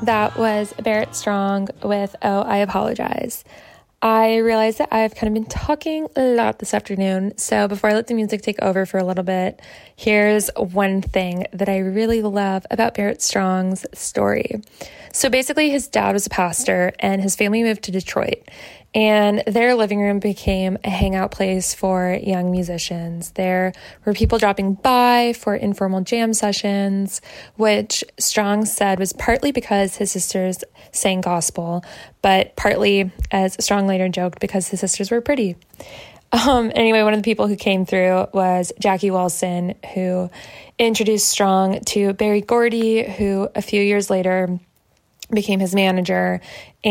That was Barrett Strong with Oh, I Apologize. I realize that I've kind of been talking a lot this afternoon, so before I let the music take over for a little bit, here's one thing that I really love about Barrett Strong's story. So basically, his dad was a pastor, and his family moved to Detroit, and their living room became a hangout place for young musicians. There were people dropping by for informal jam sessions, which Strong said was partly because his sisters sang gospel, but partly, as Strong later joked, because his sisters were pretty. Anyway, one of the people who came through was Jackie Wilson, who introduced Strong to Berry Gordy, who a few years later became his manager.